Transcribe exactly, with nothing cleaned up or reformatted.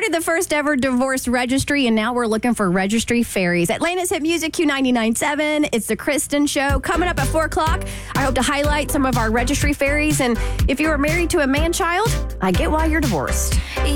started the first ever divorce registry, and now we're looking for registry fairies. Atlanta's Hit Music Q ninety-nine point seven. It's the Kristen Show. Coming up at four o'clock, I hope to highlight some of our registry fairies. And if you were married to a man-child, I get why you're divorced.